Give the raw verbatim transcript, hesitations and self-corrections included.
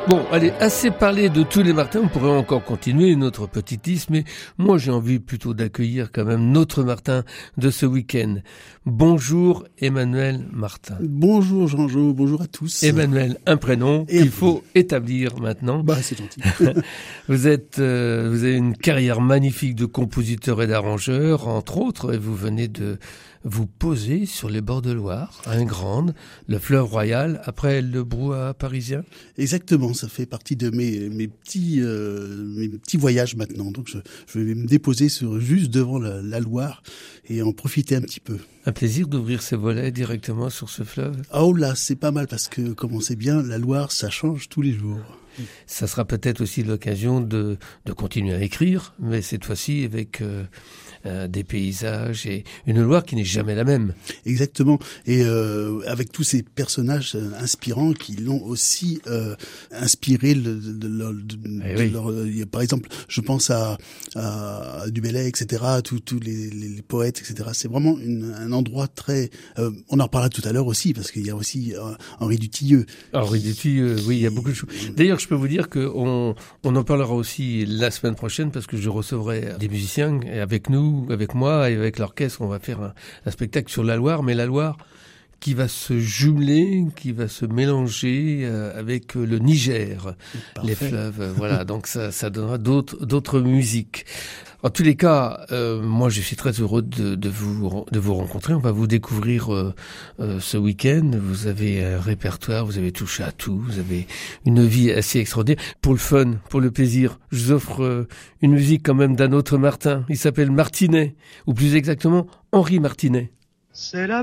Bon, allez, assez parlé de tous les Martins, on pourrait encore continuer notre petite liste, mais moi j'ai envie plutôt d'accueillir quand même notre Martin de ce week-end. Bonjour Emmanuel Martin. Bonjour Jean-Jo, bonjour à tous. Emmanuel, un prénom Et qu'il un faut établir maintenant. Bah c'est gentil. Vous êtes, euh, vous avez une carrière magnifique de compositeur et d'arrangeur, entre autres, et vous venez de vous poser sur les bords de Loire, à Ingrande, le fleuve royal, après le brouhaha parisien. Exactement, ça fait partie de mes mes petits euh, mes petits voyages maintenant. Donc je, je vais me déposer sur juste devant la, la Loire et en profiter un petit peu. Un plaisir d'ouvrir ses volets directement sur ce fleuve. Oh là, c'est pas mal parce que comme on sait bien, la Loire ça change tous les jours. Ça sera peut-être aussi l'occasion de de continuer à écrire, mais cette fois-ci avec euh, euh, des paysages et une Loire qui n'est jamais la même. Exactement. Et euh, avec tous ces personnages euh, inspirants qui l'ont aussi euh, inspiré le, de, de, leur, de, Eh de oui. leur, euh, par exemple, je pense à, à Du Bellay, et cetera, tous tous les, les, les poètes, et cetera. C'est vraiment une, un endroit très... Euh, on en reparlera tout à l'heure aussi, parce qu'il y a aussi euh, Henri Dutilleux. Henri Dutilleux, oui, il y a beaucoup de choses. D'ailleurs, je peux vous dire qu'on on en parlera aussi la semaine prochaine, parce que je recevrai des musiciens et avec nous, avec moi et avec l'orchestre, on va faire un, un spectacle sur la Loire, mais la Loire qui va se jumeler, qui va se mélanger euh, avec le Niger, Parfait. les fleuves, euh, voilà. Donc ça, ça donnera d'autres, d'autres musiques. En tous les cas, euh, moi je suis très heureux de, de vous de vous rencontrer. On va vous découvrir euh, euh, ce week-end. Vous avez un répertoire, vous avez touché à tout, vous avez une vie assez extraordinaire. Pour le fun, pour le plaisir, je vous offre euh, une musique quand même d'un autre Martin. Il s'appelle Martinet, ou plus exactement Henri Martinet. C'est la